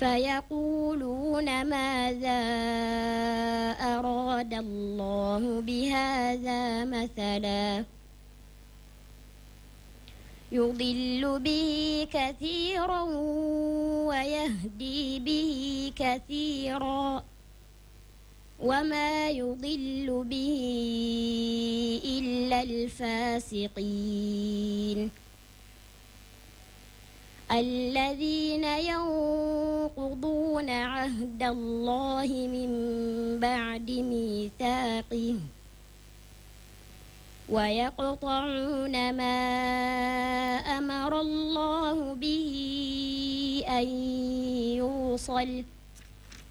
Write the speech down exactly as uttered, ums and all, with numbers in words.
فيقولون ماذا أراد الله بهذا مثلا يضل به كثيرا ويهدي به كثيرا وما يضل به إلا الفاسقين الذين ينقضون عهد الله من بعد ميثاقه ويقطعون ما أمر الله به أن يوصل